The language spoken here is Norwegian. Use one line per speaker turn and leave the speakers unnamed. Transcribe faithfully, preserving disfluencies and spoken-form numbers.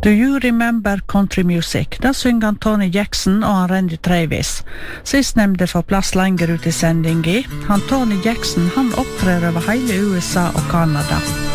Do you remember country music? Da synger han Tony Jackson og han Randy Travis. Sistnevnte får plass lenger ut i sendingen. Han Tony Jackson han opptrer over hele U S A og Kanada.